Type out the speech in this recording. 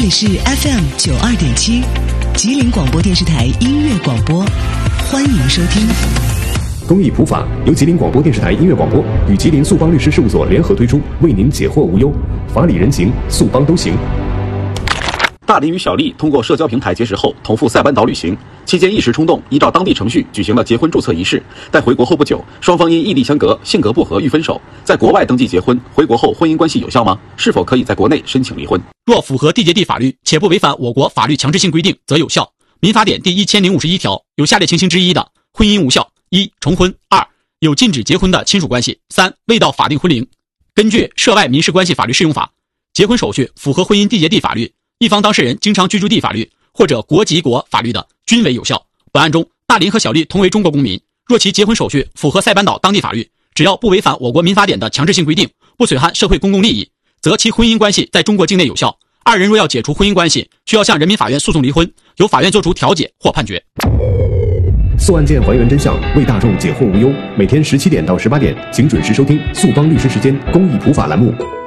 里是 FM92.7，吉林广播电视台音乐广播，欢迎收听。 公益普法由吉林广播电视台音乐广播与吉林速邦律师事务所联合推出，为您解惑无忧，法理人情，速邦都行。 大林与小丽通过社交平台结识后，同赴塞班岛旅行，期间一时冲动，依照当地程序举行了结婚注册仪式。但回国后不久，双方因异地相隔、性格不合欲分手。在国外登记结婚，回国后婚姻关系有效吗？是否可以在国内申请离婚？ 若符合缔结地法律，且不违反我国法律强制性规定，则有效。民法典第1051条有下列情形之一的，婚姻无效：一、重婚；二、有禁止结婚的亲属关系；三、未到法定婚龄。根据《涉外民事关系法律适用法》，结婚手续符合婚姻缔结地法律，一方当事人经常居住地法律或者国籍国法律的，均为有效。本案中，大林和小丽同为中国公民，若其结婚手续符合塞班岛当地法律，只要不违反我国民法典的强制性规定，不损害社会公共利益，则其婚姻关系在中国境内有效。二人若要解除婚姻关系，需要向人民法院诉讼离婚，由法院作出调解或判决。 诉案件还原真相，为大众解惑无忧。每天17点到18点，请准时收听速邦律师时间公益普法栏目。